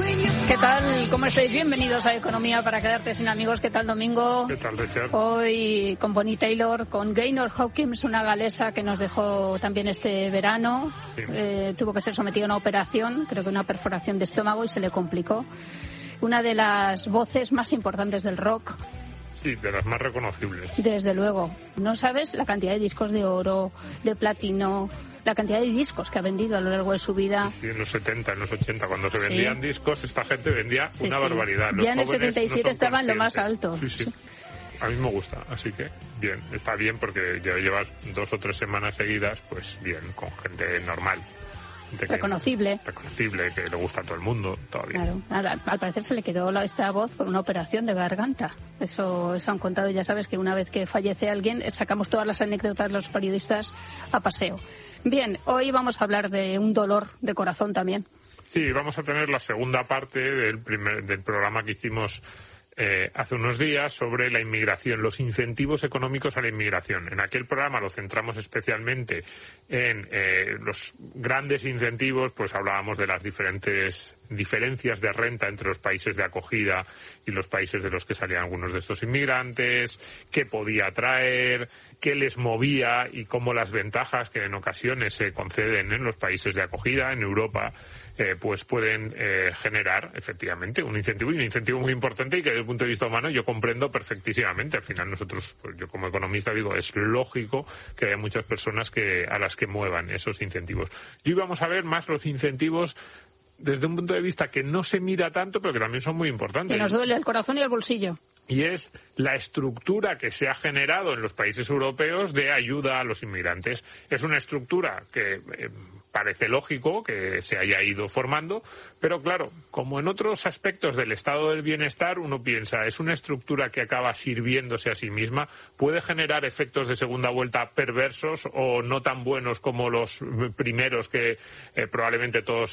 ¿Qué tal? ¿Cómo estáis? Bienvenidos a Economía para quedarte sin amigos. ¿Qué tal, Domingo? ¿Qué tal, Richard? Hoy con Bonnie Taylor, con Gaynor Hopkins, una galesa que nos dejó también este verano. Sí. Tuvo que ser sometida a una operación, creo que una perforación de estómago, y se le complicó. Una de las voces más importantes del rock. Sí, de las más reconocibles. Desde luego. No sabes la cantidad de discos de oro, de platino, la cantidad de discos que ha vendido a lo largo de su vida. Sí, en los 70, en los 80, cuando se vendían discos, esta gente vendía una barbaridad. Ya en el 77 estaba en lo más alto. Sí. A mí me gusta, así que bien, está bien porque ya llevas 2 o 3 semanas seguidas, pues bien, con gente normal. Reconocible, que le gusta a todo el mundo, todo bien. Claro, al parecer se le quedó esta voz por una operación de garganta. Eso han contado, ya sabes que una vez que fallece alguien, sacamos todas las anécdotas los periodistas a paseo. Bien, hoy vamos a hablar de un dolor de corazón también. Sí, vamos a tener la segunda parte del programa que hicimos hace unos días sobre la inmigración, los incentivos económicos a la inmigración. En aquel programa lo centramos especialmente en los grandes incentivos, pues hablábamos de las diferentes diferencias de renta entre los países de acogida y los países de los que salían algunos de estos inmigrantes, qué podía traer, qué les movía y cómo las ventajas que en ocasiones se conceden en los países de acogida en Europa pues pueden generar efectivamente un incentivo muy importante y que desde el punto de vista humano yo comprendo perfectísimamente. Al final nosotros, pues yo como economista digo, es lógico que haya muchas personas a las que muevan esos incentivos. Y hoy vamos a ver más los incentivos desde un punto de vista que no se mira tanto, pero que también son muy importantes. Que nos duele el corazón y el bolsillo. Y es la estructura que se ha generado en los países europeos de ayuda a los inmigrantes. Es una estructura que parece lógico que se haya ido formando, pero claro, como en otros aspectos del estado del bienestar, uno piensa, es una estructura que acaba sirviéndose a sí misma, puede generar efectos de segunda vuelta perversos o no tan buenos como los primeros que probablemente todos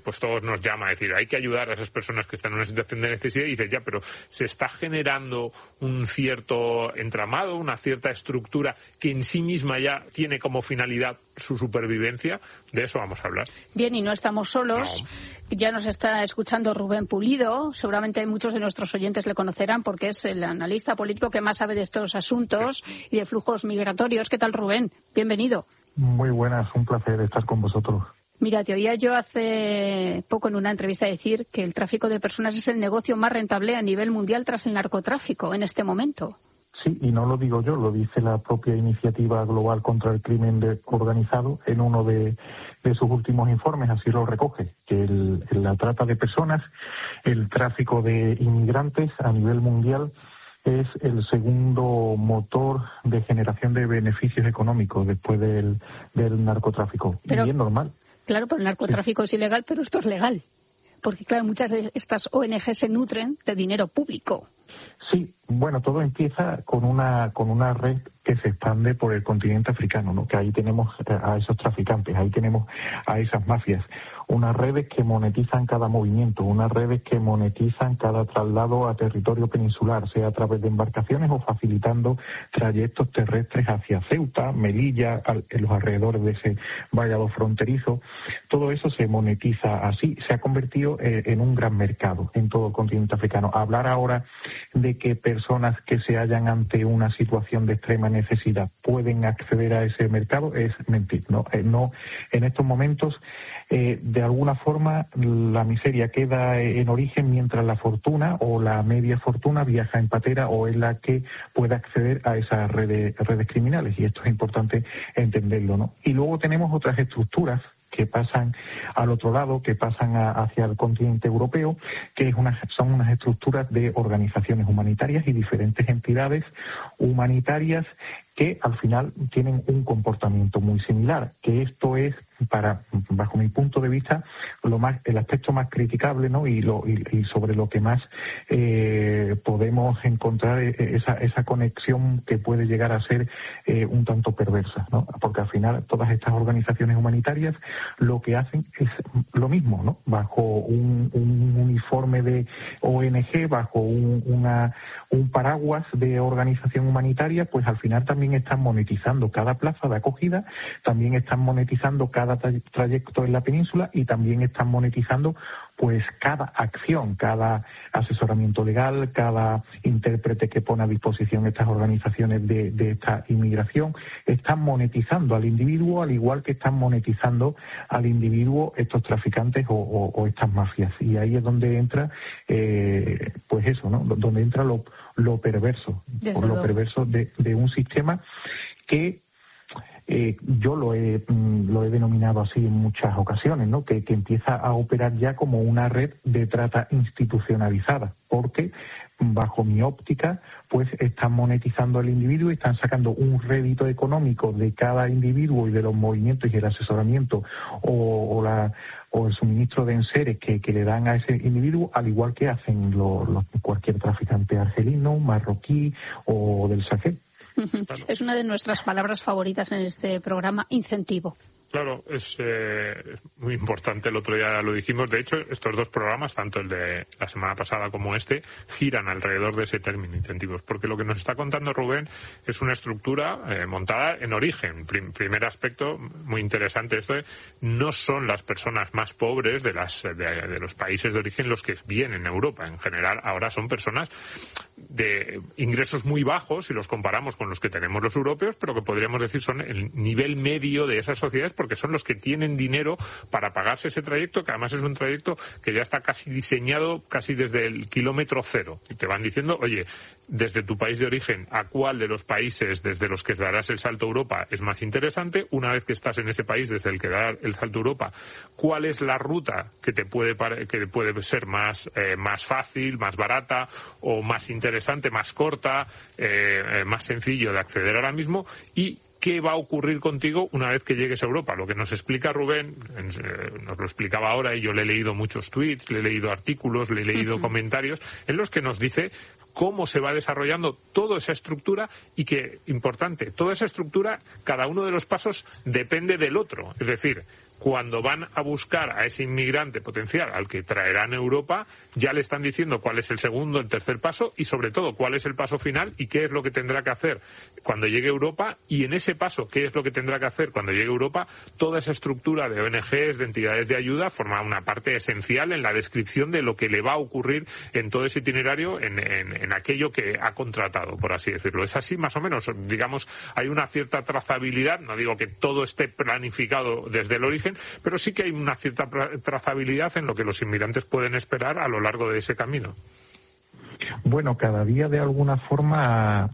nos llama a decir, hay que ayudar a esas personas que están en una situación de necesidad, y dices, ya, pero se está generando un cierto entramado, una cierta estructura que en sí misma ya tiene como finalidad su supervivencia. De eso vamos a hablar. Bien, y no estamos solos. No. Ya nos está escuchando Rubén Pulido. Seguramente muchos de nuestros oyentes le conocerán porque es el analista político que más sabe de estos asuntos y de flujos migratorios. ¿Qué tal, Rubén? Bienvenido. Muy buenas, un placer estar con vosotros. Mira, te oía yo hace poco en una entrevista decir que el tráfico de personas es el negocio más rentable a nivel mundial tras el narcotráfico en este momento. Sí, y no lo digo yo, lo dice la propia Iniciativa Global contra el Crimen Organizado en uno de sus últimos informes, así lo recoge, que la trata de personas, el tráfico de inmigrantes a nivel mundial es el segundo motor de generación de beneficios económicos después del narcotráfico. Pero, y es normal. Claro, pero el narcotráfico es ilegal, pero esto es legal. Porque, claro, muchas de estas ONG se nutren de dinero público. Sí, bueno, todo empieza con una red que se expande por el continente africano, ¿no? Que ahí tenemos a esos traficantes, ahí tenemos a esas mafias, unas redes que monetizan cada movimiento, unas redes que monetizan cada traslado a territorio peninsular, sea a través de embarcaciones o facilitando trayectos terrestres hacia Ceuta, Melilla, en los alrededores de ese vallado fronterizo. Todo eso se monetiza así, se ha convertido en un gran mercado en todo el continente africano. Hablar ahora de que personas que se hallan ante una situación de extrema necesidad pueden acceder a ese mercado es mentir, ¿no? En estos momentos, de alguna forma, la miseria queda en origen mientras la fortuna o la media fortuna viaja en patera o es la que puede acceder a esas redes criminales, y esto es importante entenderlo, ¿no? Y luego tenemos otras estructuras que pasan al otro lado, que pasan hacia el continente europeo, que son unas estructuras de organizaciones humanitarias y diferentes entidades humanitarias que al final tienen un comportamiento muy similar, que esto es, bajo mi punto de vista, el aspecto más criticable, ¿no? y sobre lo que más podemos encontrar esa conexión que puede llegar a ser un tanto perversa, ¿no? Porque al final todas estas organizaciones humanitarias lo que hacen es lo mismo, ¿no? Bajo un uniforme de ONG, bajo un paraguas de organización humanitaria, pues al final también están monetizando cada plaza de acogida, también están monetizando cada trayecto en la península y también están monetizando pues cada acción, cada asesoramiento legal, cada intérprete que pone a disposición estas organizaciones de esta inmigración, están monetizando al individuo, al igual que están monetizando al individuo estos traficantes o estas mafias. Y ahí es donde entra, pues eso, ¿no? Donde entra lo perverso, lo perverso de un sistema que yo lo he denominado así en muchas ocasiones, ¿no? Que empieza a operar ya como una red de trata institucionalizada, porque bajo mi óptica, pues están monetizando al individuo y están sacando un rédito económico de cada individuo y de los movimientos y el asesoramiento o el suministro de enseres que le dan a ese individuo, al igual que hacen cualquier traficante argelino, marroquí o del Sahel. Es una de nuestras palabras favoritas en este programa, incentivo. Claro, es muy importante, el otro día lo dijimos. De hecho, estos dos programas, tanto el de la semana pasada como este, giran alrededor de ese término, incentivos, porque lo que nos está contando Rubén es una estructura montada en origen. Primer aspecto muy interesante, no son las personas más pobres de los países de origen los que vienen a Europa. En general, ahora son personas de ingresos muy bajos, si los comparamos con los que tenemos los europeos, pero que podríamos decir son el nivel medio de esas sociedades, porque son los que tienen dinero para pagarse ese trayecto, que además es un trayecto que ya está casi diseñado casi desde el kilómetro cero. Y te van diciendo, oye, desde tu país de origen, ¿a cuál de los países desde los que darás el salto a Europa es más interesante? Una vez que estás en ese país desde el que darás el salto a Europa, ¿cuál es la ruta que puede ser más fácil, más barata o más interesante, más corta, más sencillo de acceder ahora mismo? Y ¿qué va a ocurrir contigo una vez que llegues a Europa? Lo que nos explica Rubén, nos lo explicaba ahora, y yo le he leído muchos tweets, le he leído artículos, le he leído comentarios, en los que nos dice cómo se va desarrollando toda esa estructura y que, importante, toda esa estructura, cada uno de los pasos depende del otro. Es decir, cuando van a buscar a ese inmigrante potencial al que traerán a Europa, ya le están diciendo cuál es el segundo, el tercer paso y, sobre todo, cuál es el paso final y qué es lo que tendrá que hacer cuando llegue a Europa. Y en ese paso, qué es lo que tendrá que hacer cuando llegue a Europa, toda esa estructura de ONGs, de entidades de ayuda, forma una parte esencial en la descripción de lo que le va a ocurrir en todo ese itinerario, en aquello que ha contratado, por así decirlo. Es así, más o menos. Digamos, hay una cierta trazabilidad, no digo que todo esté planificado desde el origen, pero sí que hay una cierta trazabilidad en lo que los inmigrantes pueden esperar a lo largo de ese camino. Bueno, cada día de alguna forma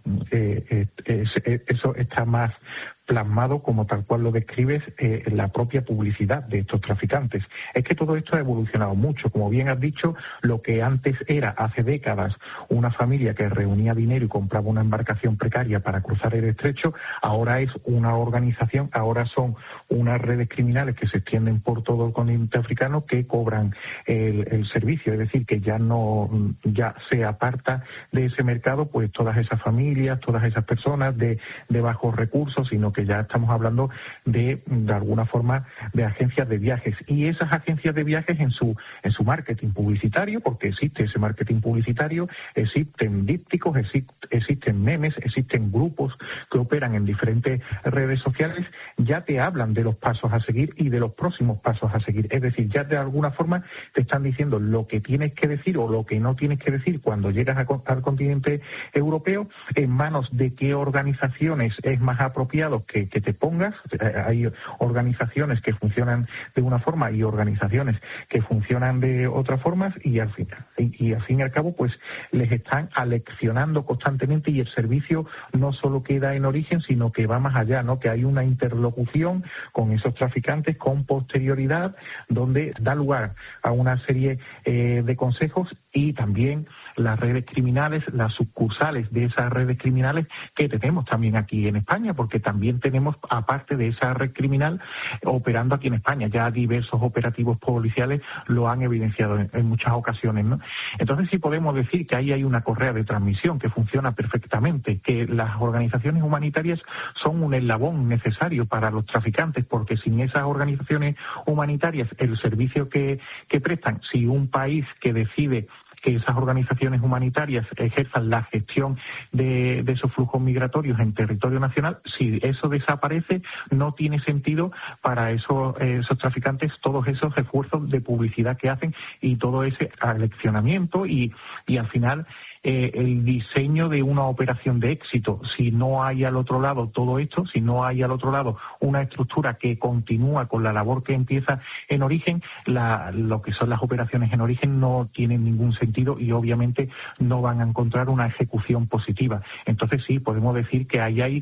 eso está más plasmado, como tal cual lo describes, en la propia publicidad de estos traficantes. Es que todo esto ha evolucionado mucho. Como bien has dicho, lo que antes era, hace décadas, una familia que reunía dinero y compraba una embarcación precaria para cruzar el estrecho, ahora es una organización, ahora son unas redes criminales que se extienden por todo el continente africano que cobran el servicio. Es decir, que ya se aparta de ese mercado pues todas esas familias, todas esas personas de bajos recursos, sino que ya estamos hablando de alguna forma de agencias de viajes, y esas agencias de viajes en su marketing publicitario, porque existe ese marketing publicitario, existen dípticos, existen memes, existen grupos que operan en diferentes redes sociales, ya te hablan de los pasos a seguir y de los próximos pasos a seguir. Es decir, ya de alguna forma te están diciendo lo que tienes que decir o lo que no tienes que decir cuando llegas al continente europeo, en manos de qué organizaciones es más apropiado que te pongas. Hay organizaciones que funcionan de una forma y organizaciones que funcionan de otras formas, y al fin y al cabo pues les están aleccionando constantemente, y el servicio no solo queda en origen, sino que va más allá, ¿no? Que hay una interlocución con esos traficantes con posterioridad, donde da lugar a una serie de consejos, y también las redes criminales, las sucursales de esas redes criminales que tenemos también aquí en España, porque también tenemos, aparte de esa red criminal, operando aquí en España. Ya diversos operativos policiales lo han evidenciado en muchas ocasiones, ¿no? Entonces sí podemos decir que ahí hay una correa de transmisión que funciona perfectamente, que las organizaciones humanitarias son un eslabón necesario para los traficantes, porque sin esas organizaciones humanitarias, el servicio que prestan, si un país que decide que esas organizaciones humanitarias ejerzan la gestión de esos flujos migratorios en territorio nacional. Si eso desaparece, no tiene sentido para esos traficantes todos esos esfuerzos de publicidad que hacen y todo ese aleccionamiento y al final el diseño de una operación de éxito. Si no hay al otro lado todo esto, si no hay al otro lado una estructura que continúa con la labor que empieza en origen, lo que son las operaciones en origen no tienen ningún sentido y obviamente no van a encontrar una ejecución positiva. Entonces sí, podemos decir que ahí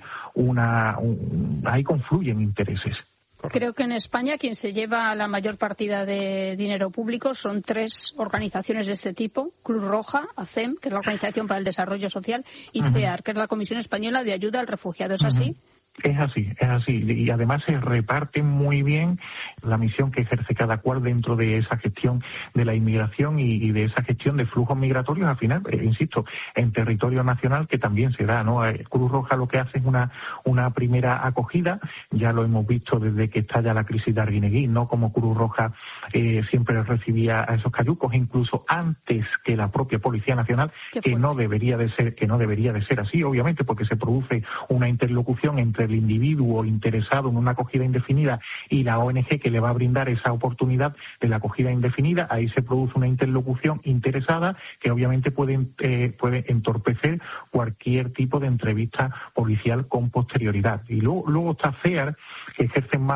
confluyen intereses. Creo que en España quien se lleva la mayor partida de dinero público son 3 organizaciones de este tipo: Cruz Roja, ACEM, que es la Organización para el Desarrollo Social, y CEAR, que es la Comisión Española de Ayuda al Refugiado. ¿Es así? Es así. Y además se reparte muy bien la misión que ejerce cada cual dentro de esa gestión de la inmigración y de esa gestión de flujos migratorios, al final, insisto, en territorio nacional, que también se da, ¿no? Cruz Roja lo que hace es una primera acogida, ya lo hemos visto desde que estalla la crisis de Arguineguín, ¿no? Como Cruz Roja siempre recibía a esos cayucos, incluso antes que la propia Policía Nacional, que no debería de ser así, obviamente, porque se produce una interlocución entre el individuo interesado en una acogida indefinida y la ONG que le va a brindar esa oportunidad de la acogida indefinida. Ahí se produce una interlocución interesada que obviamente puede entorpecer cualquier tipo de entrevista policial con posterioridad. Y luego está CEAR, que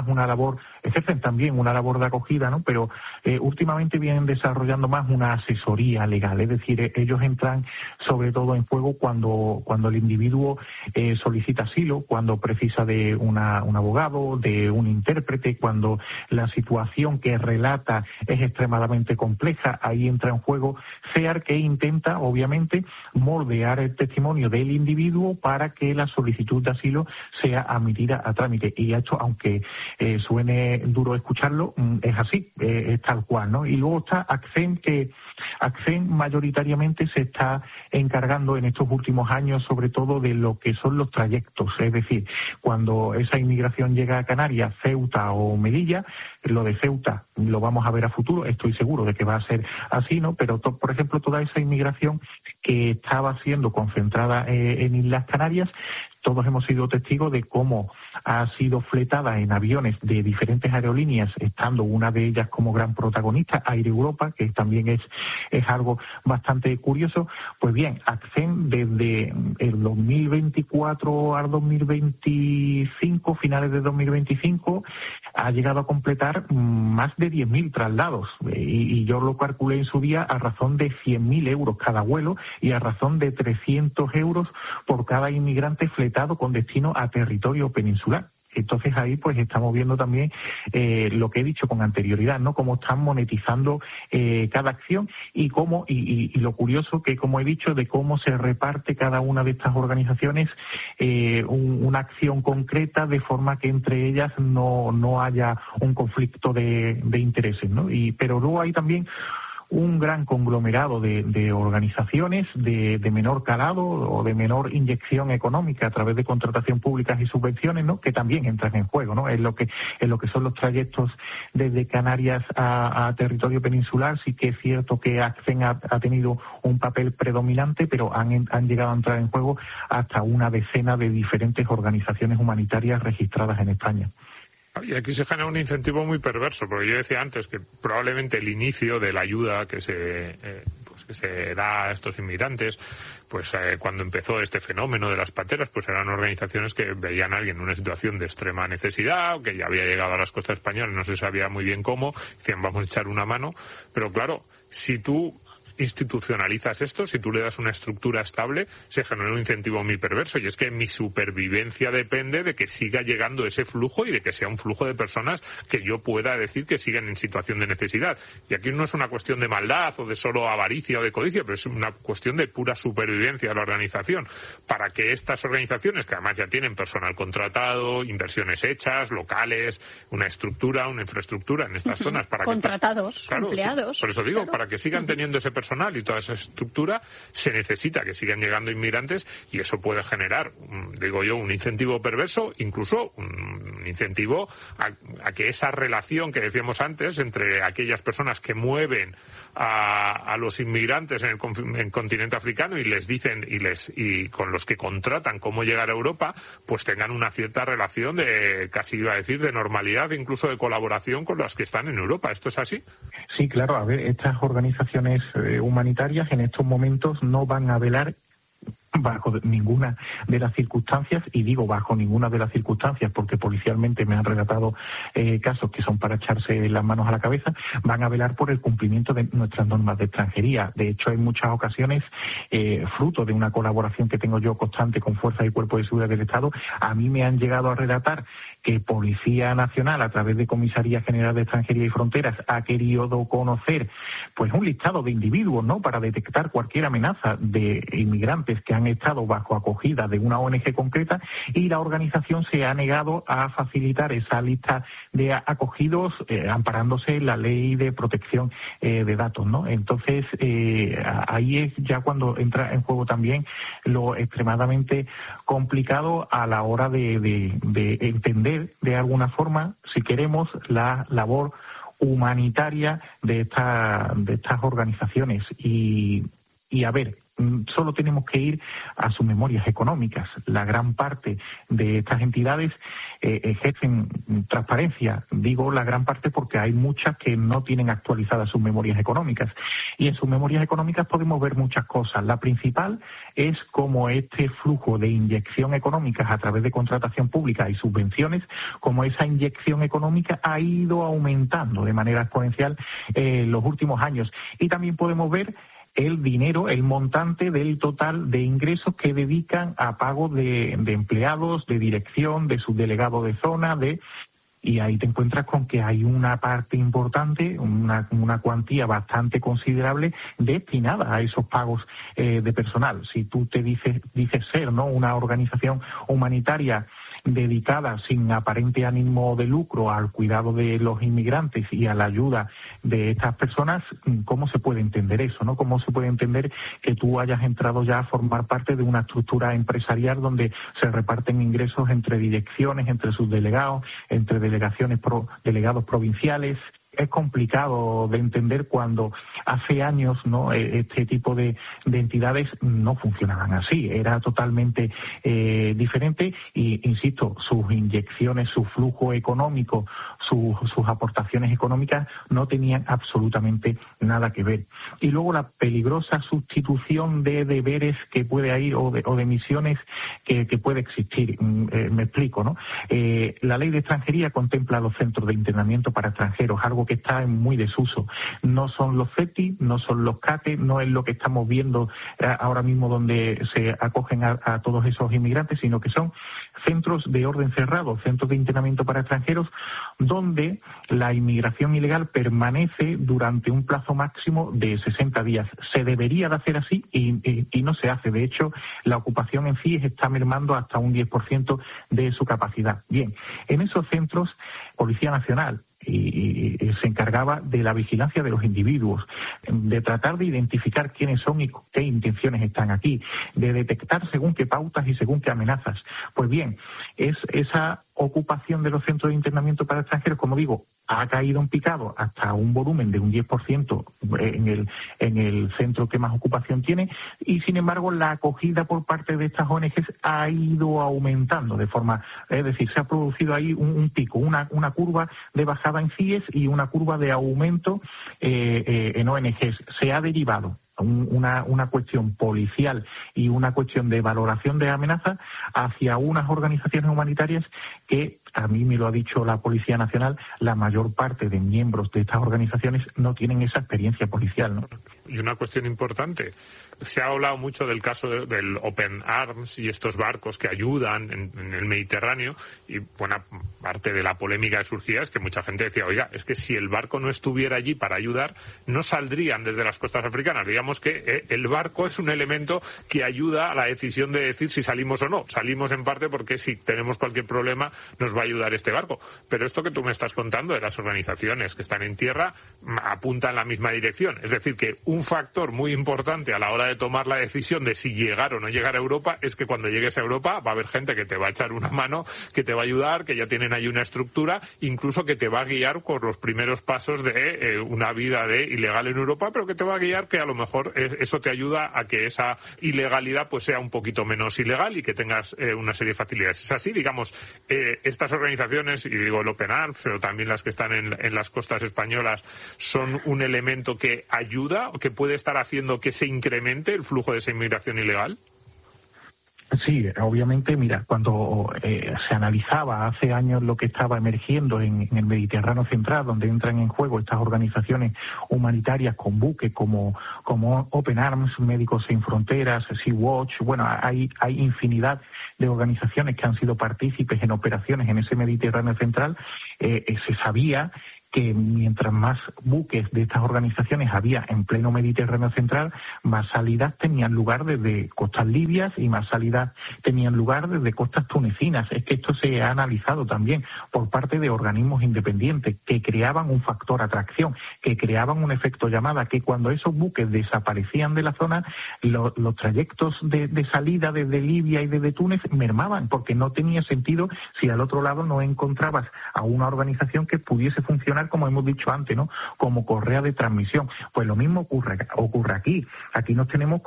ejercen también una labor de acogida, ¿no? Pero últimamente vienen desarrollando más una asesoría legal, es decir, ellos entran sobre todo en juego cuando el individuo solicita asilo, cuando precisa de un abogado, de un intérprete, cuando la situación que relata es extremadamente compleja. Ahí entra en juego CEAR, que intenta obviamente moldear el testimonio del individuo para que la solicitud de asilo sea admitida a trámite. Y esto, aunque suene duro escucharlo, es así, es tal cual, ¿no? Y luego está ACCEN, que ACCEN mayoritariamente se está encargando en estos últimos años sobre todo de lo que son los trayectos, es decir, cuando esa inmigración llega a Canarias, Ceuta o Melilla, lo de Ceuta lo vamos a ver a futuro, estoy seguro de que va a ser así, ¿no? Pero, por ejemplo, toda esa inmigración que estaba siendo concentrada en Islas Canarias, todos hemos sido testigos de cómo ha sido fletada en aviones de diferentes aerolíneas, estando una de ellas como gran protagonista, Air Europa, que también es algo bastante curioso. Pues bien, ACCEN desde el 2024 al 2025, finales de 2025, ha llegado a completar más de 10.000 traslados. Y yo lo calculé en su día a razón de 100.000 euros cada vuelo y a razón de 300 euros por cada inmigrante fletado con destino a territorio peninsular. Entonces ahí pues estamos viendo también lo que he dicho con anterioridad, ¿no? Cómo están monetizando cada acción y cómo y lo curioso que, como he dicho, de cómo se reparte cada una de estas organizaciones una acción concreta de forma que entre ellas no haya un conflicto de intereses, ¿no? Pero luego hay también un gran conglomerado de organizaciones de menor calado o de menor inyección económica a través de contratación públicas y subvenciones, ¿no? Que también entran en juego, ¿no? En lo que son los trayectos desde Canarias a territorio peninsular. Sí que es cierto que ACCEN ha tenido un papel predominante, pero han llegado a entrar en juego hasta una decena de diferentes organizaciones humanitarias registradas en España. Y aquí se genera un incentivo muy perverso, porque yo decía antes que probablemente el inicio de la ayuda que se da a estos inmigrantes, cuando empezó este fenómeno de las pateras, pues eran organizaciones que veían a alguien en una situación de extrema necesidad, que ya había llegado a las costas españolas, no se sabía muy bien cómo, decían vamos a echar una mano, pero claro, si tú institucionalizas esto, si tú le das una estructura estable, se genera un incentivo muy perverso, y es que mi supervivencia depende de que siga llegando ese flujo y de que sea un flujo de personas que yo pueda decir que siguen en situación de necesidad. Y aquí no es una cuestión de maldad o de solo avaricia o de codicia, pero es una cuestión de pura supervivencia de la organización, para que estas organizaciones, que además ya tienen personal contratado, inversiones hechas, locales, una estructura, una infraestructura en estas zonas, para contratados, empleados. Sí, por eso digo, claro, para que sigan teniendo ese personal y toda esa estructura, se necesita que sigan llegando inmigrantes, y eso puede generar, digo yo, un incentivo perverso, incluso un incentivo a que esa relación que decíamos antes entre aquellas personas que mueven a los inmigrantes en el continente africano y les dicen y con los que contratan cómo llegar a Europa, pues tengan una cierta relación de, casi iba a decir, de normalidad, incluso de colaboración con las que están en Europa. ¿Esto es así? Sí, claro. A ver, estas organizaciones humanitarias en estos momentos no van a velar bajo ninguna de las circunstancias, y digo bajo ninguna de las circunstancias porque policialmente me han relatado casos que son para echarse las manos a la cabeza, van a velar por el cumplimiento de nuestras normas de extranjería. De hecho, en muchas ocasiones, fruto de una colaboración que tengo yo constante con fuerzas y cuerpos de seguridad del Estado, a mí me han llegado a relatar que Policía Nacional, a través de Comisaría General de Extranjería y Fronteras, ha querido conocer pues un listado de individuos, ¿no?, para detectar cualquier amenaza de inmigrantes que han estado bajo acogida de una ONG concreta, y la organización se ha negado a facilitar esa lista de acogidos amparándose en la ley de protección de datos, ¿no? Entonces, ahí es ya cuando entra en juego también lo extremadamente complicado a la hora de entender de alguna forma, si queremos, la labor humanitaria de estas organizaciones. Y a ver, solo tenemos que ir a sus memorias económicas. La gran parte de estas entidades ejercen transparencia. Digo la gran parte porque hay muchas que no tienen actualizadas sus memorias económicas. Y en sus memorias económicas podemos ver muchas cosas. La principal es cómo este flujo de inyección económica a través de contratación pública y subvenciones, cómo esa inyección económica ha ido aumentando de manera exponencial en los últimos años. Y también podemos ver el dinero, el montante del total de ingresos que dedican a pago de empleados, de dirección, de subdelegado de zona, y ahí te encuentras con que hay una parte importante, una cuantía bastante considerable destinada a esos pagos de personal. Si tú te dices ser, ¿no?, una organización humanitaria dedicada sin aparente ánimo de lucro al cuidado de los inmigrantes y a la ayuda de estas personas, ¿cómo se puede entender eso, no? ¿Cómo se puede entender que tú hayas entrado ya a formar parte de una estructura empresarial donde se reparten ingresos entre direcciones, entre subdelegados, entre delegados provinciales? Es complicado de entender cuando hace años, ¿no?, este tipo de entidades no funcionaban así. Era totalmente diferente y, insisto, sus inyecciones, su flujo económico, sus aportaciones económicas no tenían absolutamente nada que ver. Y luego la peligrosa sustitución de deberes que puede haber o de misiones que puede existir. Me explico, ¿no? La ley de extranjería contempla los centros de internamiento para extranjeros, algo que está en muy desuso. No son los CETI, no son los CATE, no es lo que estamos viendo ahora mismo donde se acogen a todos esos inmigrantes, sino que son centros de orden cerrado, centros de internamiento para extranjeros, donde la inmigración ilegal permanece durante un plazo máximo de 60 días. Se debería de hacer así y no se hace. De hecho, la ocupación en CIES está mermando hasta un 10% de su capacidad. Bien, en esos centros, Policía Nacional y se encargaba de la vigilancia de los individuos, de tratar de identificar quiénes son y qué intenciones están aquí, de detectar según qué pautas y según qué amenazas. Pues bien, esa ocupación de los centros de internamiento para extranjeros, como digo, ha caído en picado hasta un volumen de un 10% en el centro que más ocupación tiene, y sin embargo la acogida por parte de estas ONGs ha ido aumentando de forma, es decir, se ha producido ahí un pico, una curva de bajada en CIES y una curva de aumento en ONGs. Se ha derivado una cuestión policial y una cuestión de valoración de amenazas hacia unas organizaciones humanitarias que, a mí me lo ha dicho la Policía Nacional, la mayor parte de miembros de estas organizaciones no tienen esa experiencia policial, ¿no? Y una cuestión importante, se ha hablado mucho del caso del Open Arms y estos barcos que ayudan en el Mediterráneo, y buena parte de la polémica que surgía es que mucha gente decía, oiga, es que si el barco no estuviera allí para ayudar, no saldrían desde las costas africanas. Digamos que el barco es un elemento que ayuda a la decisión de decir si salimos o no. Salimos en parte porque si tenemos cualquier problema nos va a ayudar este barco. Pero esto que tú me estás contando de las organizaciones que están en tierra apunta en la misma dirección. Es decir, que un factor muy importante a la hora de tomar la decisión de si llegar o no llegar a Europa es que cuando llegues a Europa va a haber gente que te va a echar una mano, que te va a ayudar, que ya tienen ahí una estructura, incluso que te va a guiar por los primeros pasos de una vida de ilegal en Europa, pero que te va a guiar que a lo mejor eso te ayuda a que esa ilegalidad pues sea un poquito menos ilegal y que tengas una serie de facilidades. Es así, digamos, estas organizaciones, y digo el Open Arms, pero también las que están en las costas españolas, son un elemento que ayuda o que puede estar haciendo que se incremente el flujo de esa inmigración ilegal. Sí, obviamente, mira, cuando se analizaba hace años lo que estaba emergiendo en el Mediterráneo central, donde entran en juego estas organizaciones humanitarias con buques como Open Arms, Médicos Sin Fronteras, Sea-Watch, bueno, hay infinidad de organizaciones que han sido partícipes en operaciones en ese Mediterráneo central. Se sabía que mientras más buques de estas organizaciones había en pleno Mediterráneo central, más salidas tenían lugar desde costas libias y más salidas tenían lugar desde costas tunecinas. Es que esto se ha analizado también por parte de organismos independientes que creaban un factor atracción, que creaban un efecto llamada, que cuando esos buques desaparecían de la zona, los trayectos de salida desde Libia y desde Túnez mermaban, porque no tenía sentido si al otro lado no encontrabas a una organización que pudiese funcionar, como hemos dicho antes, ¿no?, como correa de transmisión. Pues lo mismo ocurre aquí. Aquí tenemos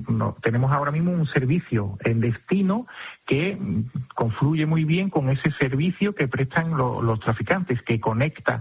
ahora mismo un servicio en destino que confluye muy bien con ese servicio que prestan los traficantes, que conecta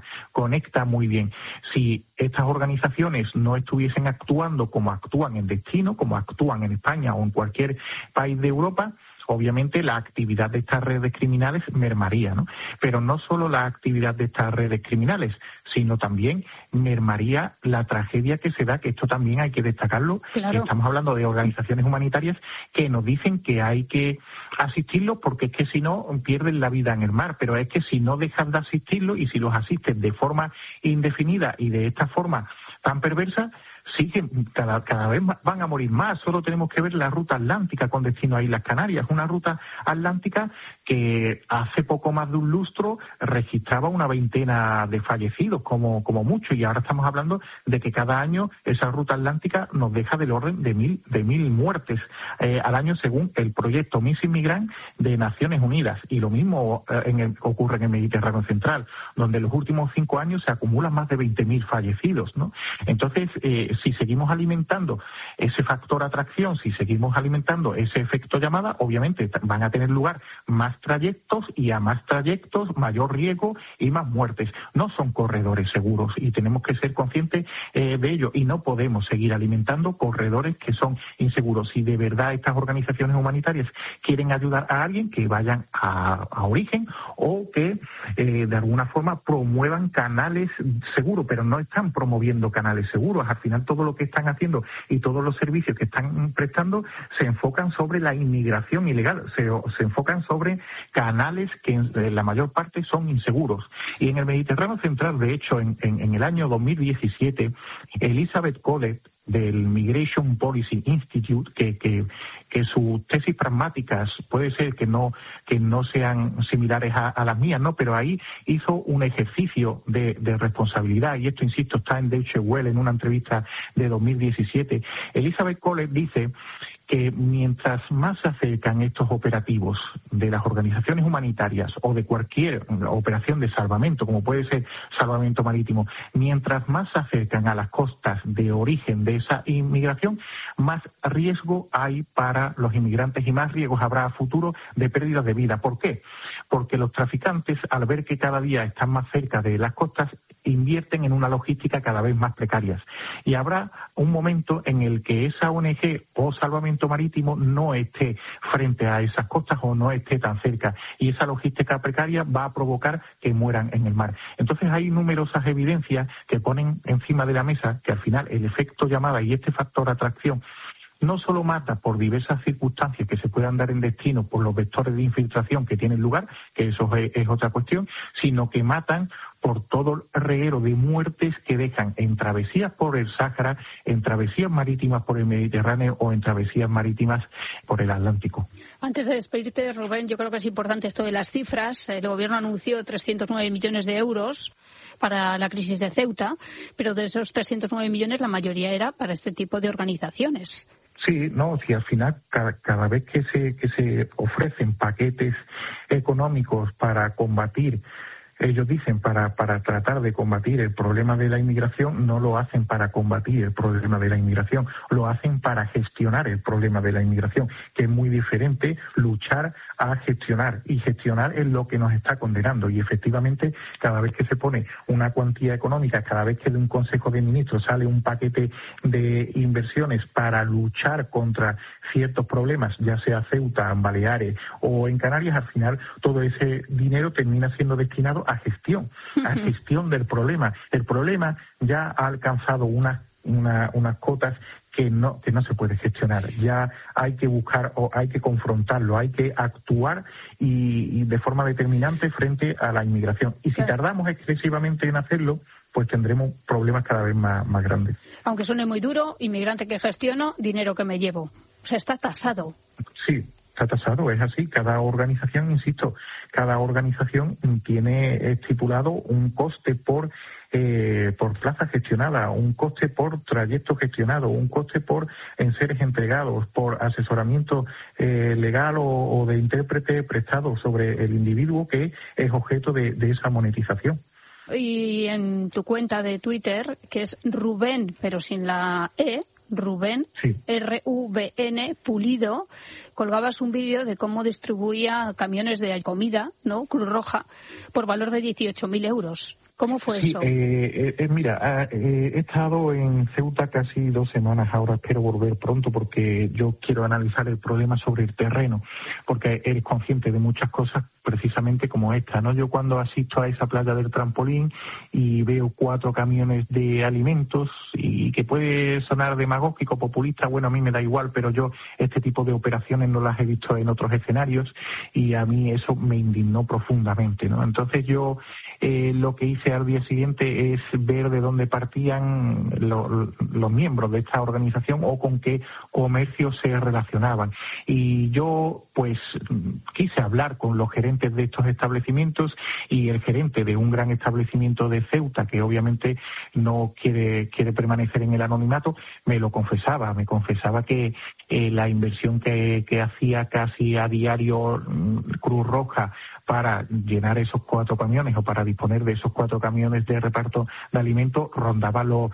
muy bien. Si estas organizaciones no estuviesen actuando como actúan en destino, como actúan en España o en cualquier país de Europa, obviamente la actividad de estas redes criminales mermaría, ¿no? Pero no solo la actividad de estas redes criminales, sino también mermaría la tragedia que se da, que esto también hay que destacarlo. Claro. Estamos hablando de organizaciones humanitarias que nos dicen que hay que asistirlos porque es que si no pierden la vida en el mar, pero es que si no dejan de asistirlos y si los asisten de forma indefinida y de esta forma tan perversa, sí que cada vez van a morir más. Solo tenemos que ver la ruta atlántica con destino a Islas Canarias, una ruta atlántica que hace poco más de un lustro registraba una veintena de fallecidos como mucho, y ahora estamos hablando de que cada año esa ruta atlántica nos deja del orden de mil muertes al año, según el proyecto Missing Migrant de Naciones Unidas. Y lo mismo ocurre en el Mediterráneo central, donde en los últimos 5 años se acumulan más de 20.000 fallecidos, ¿no? Entonces, si seguimos alimentando ese factor atracción, si seguimos alimentando ese efecto llamada, obviamente van a tener lugar más trayectos, y a más trayectos mayor riesgo y más muertes. No son corredores seguros y tenemos que ser conscientes de ello, y no podemos seguir alimentando corredores que son inseguros. Si de verdad estas organizaciones humanitarias quieren ayudar a alguien, que vayan a origen o que de alguna forma promuevan canales seguros, pero no están promoviendo canales seguros. Al final todo lo que están haciendo y todos los servicios que están prestando se enfocan sobre la inmigración ilegal, se enfocan sobre canales que en la mayor parte son inseguros. Y en el Mediterráneo central, de hecho, en el año 2017, Elizabeth Collett, del Migration Policy Institute, que sus tesis pragmáticas puede ser que no sean similares a las mías, no, pero ahí hizo un ejercicio de responsabilidad, y esto, insisto, está en Deutsche Welle en una entrevista de 2017. Elizabeth Collett dice que mientras más se acercan estos operativos de las organizaciones humanitarias o de cualquier operación de salvamento, como puede ser salvamento marítimo, mientras más se acercan a las costas de origen de esa inmigración, más riesgo hay para los inmigrantes y más riesgos habrá a futuro de pérdidas de vida. ¿Por qué? Porque los traficantes, al ver que cada día están más cerca de las costas, invierten en una logística cada vez más precarias. Y habrá un momento en el que esa ONG o salvamento marítimo no esté frente a esas costas o no esté tan cerca, y esa logística precaria va a provocar que mueran en el mar. Entonces hay numerosas evidencias que ponen encima de la mesa que al final el efecto llamada y este factor atracción no solo mata por diversas circunstancias que se puedan dar en destino por los vectores de infiltración que tienen lugar, que eso es otra cuestión, sino que matan por todo el reguero de muertes que dejan en travesías por el Sáhara, en travesías marítimas por el Mediterráneo o en travesías marítimas por el Atlántico. Antes de despedirte, Rubén, yo creo que es importante esto de las cifras. El Gobierno anunció 309 millones de euros para la crisis de Ceuta, pero de esos 309 millones la mayoría era para este tipo de organizaciones. Sí, no, si al final cada vez que se ofrecen paquetes económicos para combatir, ellos dicen para tratar de combatir el problema de la inmigración, no lo hacen para combatir el problema de la inmigración, lo hacen para gestionar el problema de la inmigración, que es muy diferente luchar a gestionar, y gestionar es lo que nos está condenando. Y efectivamente, cada vez que se pone una cuantía económica, cada vez que de un Consejo de Ministros sale un paquete de inversiones para luchar contra ciertos problemas, ya sea Ceuta, en Baleares o en Canarias, al final todo ese dinero termina siendo destinado a gestión del problema. El problema ya ha alcanzado unas cotas que no se puede gestionar. Ya hay que buscar o hay que confrontarlo, hay que actuar y de forma determinante frente a la inmigración. Y si tardamos excesivamente en hacerlo, pues tendremos problemas cada vez más grandes. Aunque suene muy duro, inmigrante que gestiono, dinero que me llevo. O sea, está tasado. Sí. Está tasado, es así. Cada organización, insisto, tiene estipulado un coste por plaza gestionada, un coste por trayecto gestionado, un coste por enseres entregados, por asesoramiento legal o de intérprete prestado sobre el individuo que es objeto de esa monetización. Y en tu cuenta de Twitter, que es Rubén, pero sin la E, Rubén, sí. R-U-B-N, Pulido, colgabas un vídeo de cómo distribuía camiones de comida, ¿no? Cruz Roja, por valor de 18.000 euros. ¿Cómo fue eso? Mira, he estado en Ceuta casi 2 semanas, ahora espero volver pronto porque yo quiero analizar el problema sobre el terreno, porque eres consciente de muchas cosas precisamente como esta, ¿no? Yo cuando asisto a esa playa del trampolín y veo 4 camiones de alimentos y que puede sonar demagógico, populista, bueno, a mí me da igual, pero yo este tipo de operaciones no las he visto en otros escenarios y a mí eso me indignó profundamente, ¿no? Entonces yo lo que hice al día siguiente es ver de dónde partían los miembros de esta organización o con qué comercios se relacionaban. Y yo, pues, quise hablar con los gerentes de estos establecimientos y el gerente de un gran establecimiento de Ceuta, que obviamente no quiere permanecer en el anonimato, me confesaba que la inversión que hacía casi a diario Cruz Roja para llenar esos 4 camiones o para disponer de esos 4 camiones de reparto de alimentos rondaba los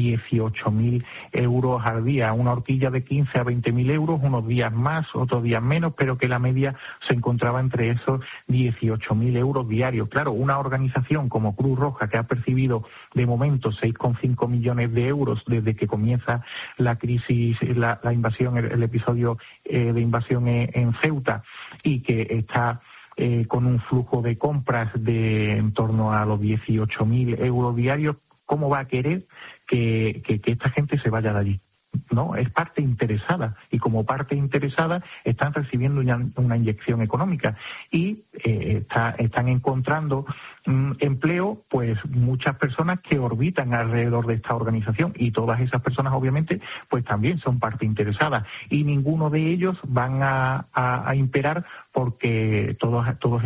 18.000 euros al día, una horquilla de 15 a 20.000 euros, unos días más, otros días menos, pero que la media se encontraba entre esos 18.000 euros diarios. Claro, una organización como Cruz Roja, que ha percibido de momento 6,5 millones de euros desde que comienza la crisis, la invasión, el episodio de invasión en Ceuta, y que está con un flujo de compras de en torno a los 18.000 euros diarios, ¿cómo va a querer que esta gente se vaya de allí? No, es parte interesada, y como parte interesada están recibiendo una inyección económica y están encontrando empleo, pues muchas personas que orbitan alrededor de esta organización, y todas esas personas obviamente pues también son parte interesada, y ninguno de ellos van a imperar porque todas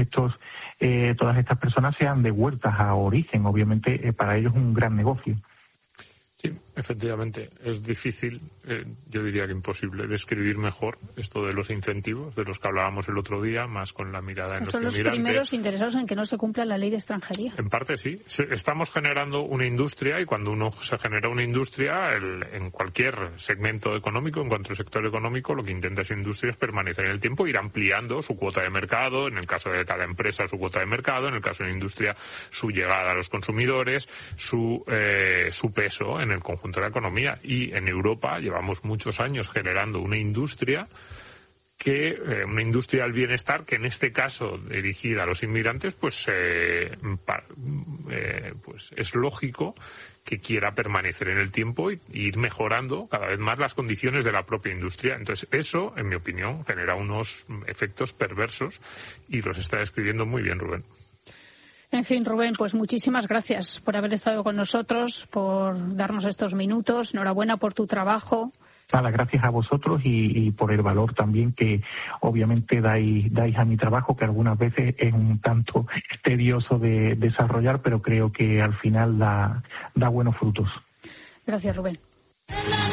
estas personas sean devueltas a origen. Obviamente para ellos es un gran negocio. Sí, efectivamente, es difícil, yo diría que imposible, describir mejor esto de los incentivos, de los que hablábamos el otro día, más con la mirada en los inmigrantes. Son los primeros interesados en que no se cumpla la ley de extranjería. En parte sí. Estamos generando una industria, y cuando uno se genera una industria, en cualquier segmento económico, en cuanto al sector económico, lo que intenta esa industria es permanecer en el tiempo, ir ampliando su cuota de mercado, en el caso de cada empresa su cuota de mercado, en el caso de la industria su llegada a los consumidores, su peso en el conjunto de la economía. Y en Europa llevamos muchos años generando una industria del bienestar, que en este caso dirigida a los inmigrantes, pues es lógico que quiera permanecer en el tiempo y ir mejorando cada vez más las condiciones de la propia industria. Entonces eso, en mi opinión, genera unos efectos perversos, y los está describiendo muy bien Rubén. En fin, Rubén, pues muchísimas gracias por haber estado con nosotros, por darnos estos minutos. Enhorabuena por tu trabajo. Nada, gracias a vosotros y por el valor también que obviamente dais a mi trabajo, que algunas veces es un tanto tedioso de desarrollar, pero creo que al final da buenos frutos. Gracias, Rubén.